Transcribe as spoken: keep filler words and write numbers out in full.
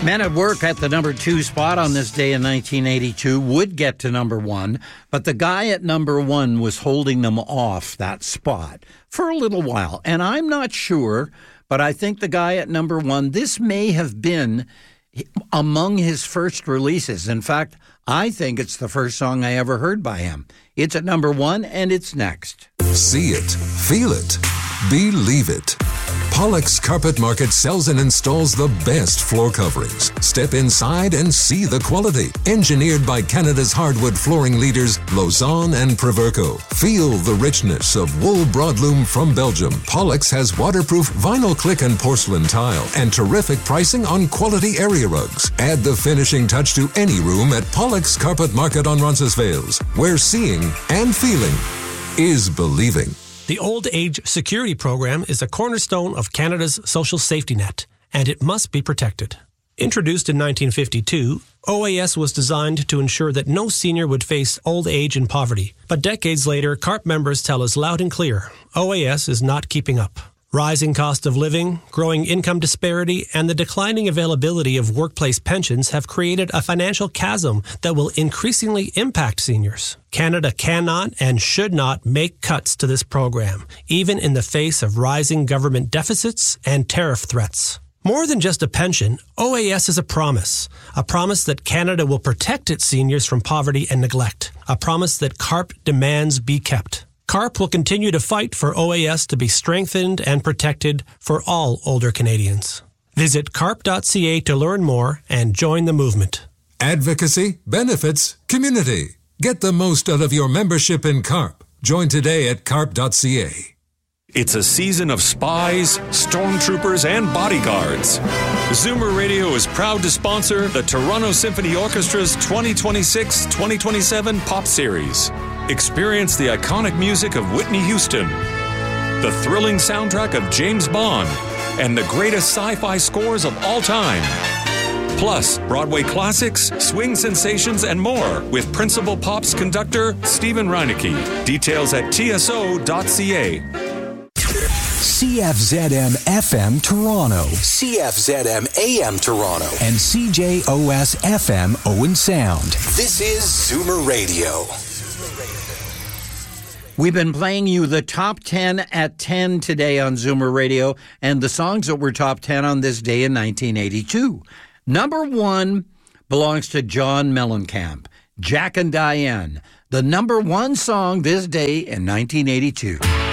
Men at Work at the number two spot on this day in nineteen eighty-two would get to number one, but the guy at number one was holding them off that spot for a little while. And I'm not sure, but I think the guy at number one, this may have been among his first releases. In fact, I think it's the first song I ever heard by him. It's at number one, and it's next. See it, feel it, believe it. Pollock's Carpet Market sells and installs the best floor coverings. Step inside and see the quality. Engineered by Canada's hardwood flooring leaders, Lausanne and Proverco. Feel the richness of wool broadloom from Belgium. Pollock's has waterproof vinyl click and porcelain tile and terrific pricing on quality area rugs. Add the finishing touch to any room at Pollock's Carpet Market on Roncesvalles, where seeing and feeling is believing. The Old Age Security Program is a cornerstone of Canada's social safety net, and it must be protected. Introduced in nineteen fifty-two, O A S was designed to ensure that no senior would face old age and poverty. But decades later, C A R P members tell us loud and clear, O A S is not keeping up. Rising cost of living, growing income disparity, and the declining availability of workplace pensions have created a financial chasm that will increasingly impact seniors. Canada cannot and should not make cuts to this program, even in the face of rising government deficits and tariff threats. More than just a pension, O A S is a promise. A promise that Canada will protect its seniors from poverty and neglect. A promise that C A R P demands be kept. C A R P will continue to fight for O A S to be strengthened and protected for all older Canadians. Visit carp dot c a to learn more and join the movement. Advocacy, benefits, community. Get the most out of your membership in C A R P. Join today at carp dot c a. It's a season of spies, stormtroopers, and bodyguards. Zoomer Radio is proud to sponsor the Toronto Symphony Orchestra's twenty twenty-six twenty twenty-seven Pop Series. Experience the iconic music of Whitney Houston, the thrilling soundtrack of James Bond, and the greatest sci-fi scores of all time. Plus, Broadway classics, swing sensations, and more with Principal Pop's conductor, Stephen Reinecke. Details at t s o dot c a. C F Z M F M Toronto, C F Z M A M Toronto, and C J O S F M Owen Sound. This is Zoomer Radio. We've been playing you the top ten at ten today on Zoomer Radio, and the songs that were top ten on this day in nineteen eighty-two. Number one belongs to John Mellencamp, Jack and Diane, the number one song this day in nineteen eighty-two.